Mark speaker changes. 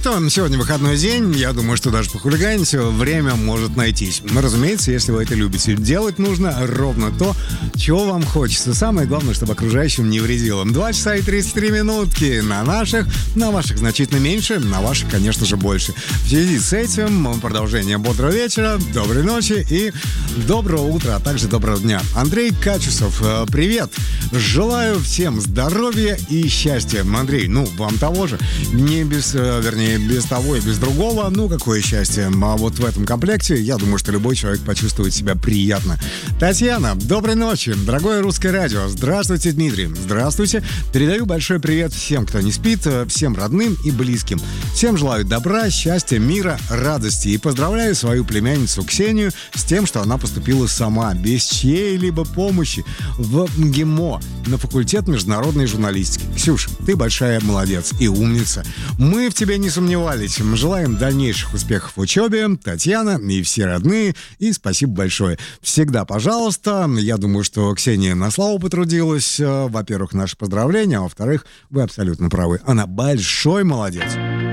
Speaker 1: что, сегодня выходной день, я думаю, что даже похулиганить время может найтись. Но, разумеется, если вы это любите, делать нужно ровно то, чего вам хочется. Самое главное, чтобы окружающим не вредило. 2 часа и 33 минутки на ваших значительно меньше, на ваших, конечно же, больше. В связи с этим продолжение бодрого вечера, доброй ночи и доброго утра, а также доброго дня. Андрей Качусов, привет! Желаю всем здоровья и счастья. Андрей, вам того же. Не без, без того и без другого. Какое счастье. А вот в этом комплекте, я думаю, что любой человек почувствует себя приятно. Татьяна, доброй ночи. Дорогое русское радио. Здравствуйте, Дмитрий. Здравствуйте. Передаю большой привет всем, кто не спит, всем родным и близким. Всем желаю добра, счастья, мира, радости. И поздравляю свою племянницу Ксению с тем, что она поступила сама, без чьей-либо помощи, в МГИМО на факультет международной журналистики. Ксюш, ты большая молодец и умница. Мы в тебе не сомневались. Мы желаем дальнейших успехов в учебе, Татьяна и все родные. И спасибо большое. Всегда, пожалуйста. Я думаю, что Ксения на славу потрудилась. Во-первых, наши поздравления, а во-вторых, вы абсолютно правы. Она большой молодец.